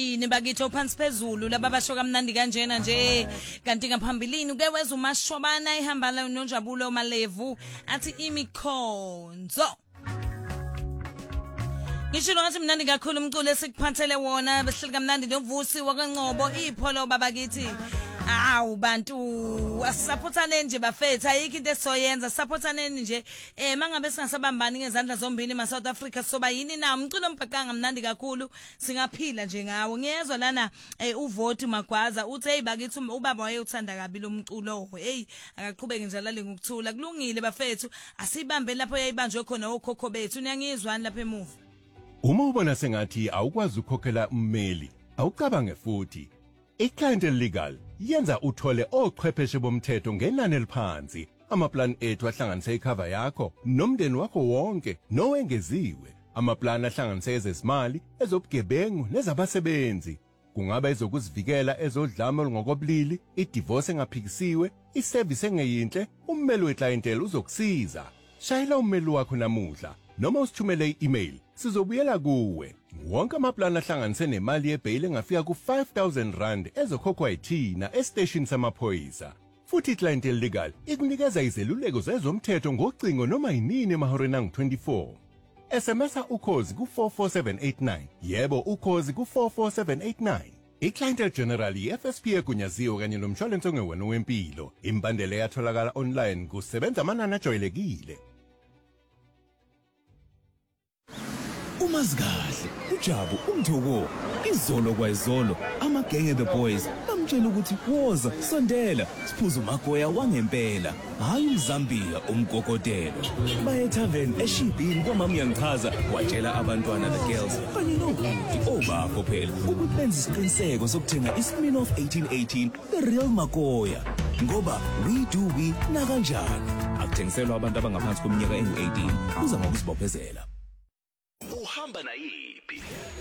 Yini bakithi ophansi phezulu laba basho kamnandi kanjena nje kanti ngaphambilini uke weza umashobana ihamba la noNjabulo Malevu athi imikhonzo. Ngisho ngathi mnandi kakhulu umculo esikuphathele wona behlika kamnandi novusi wakweNgcobo ipholo babakithi. Awu bantu asupportane nje bafethu ayikho into esizoyenza supportaneni nje mangabe singasabambani ngezandla zombili ma South Africa soba yini na umculo ombhaqanga mnandi kakhulu singaphila nje ngawo ngiyezwa lana uVoti Magwaza uthi hey bakithi ubaba wayeuthanda kabi lo mculo hey akaqhubeke njalo ngokuthula kulungile bafethu asibambe lapho yayibanjwe khona okhokho bethu niyangizwani lapha emuva. Uma ubona sengathi awukwazi ukukhokhela ummeli awucabange futhi iClientele Legal yenza uthole ochwepheshe bomthetho ngenani eliphansi amaplan ethu ahlanganisa icover yakho nomndeni wakho wonke nowengeziwe amaplan ahlanganisa ezezimali ezobugebengu nezabasebenzi kungaba ezokuzivikela ezodlame ngokobulili idivorce engaphikisiwe iservice engeyinhle ummeli weClientele uzokusiza shayela ummeli wakho namuhla noma usithumele i-email sizobuyela kuwe wonke amaplan ahlanganise nemali yebail engafika ku-R5,000 rand ezokhokhwa yithina estation samaphoyisa futhi iClientele Legal ikunikeza izeluleko zezomthetho ngocingo noma yinini emahoreni angu-24 SMSa ukhozi ku44789 yebo ukhozi ku44789 iClientele General iFSP egunyaziwe kanye nomshwalense ongewona wempilo imbandela yatholakala online kusebenza amanani ajwayelekile. Umazikahle uJabu umthoko izolo kwayizolo amagenge the boys bamtshela ukuthi woza sondela siphuza uMagoya wangempela hayi uMzambia umgogotelo baye tavern eShibhini kwamama yangichaza watshela abantwana the girls kanye nobuti obapho phela ukuthi benze isiqiniseko sokuthenga iSmirnoff 1818 the real Magoya ngoba we do we na kanjani akuthengiselwa abantu abangaphansi kweminyaka engu-18 uza ngokuzibophezela. Uhamba na yiphi?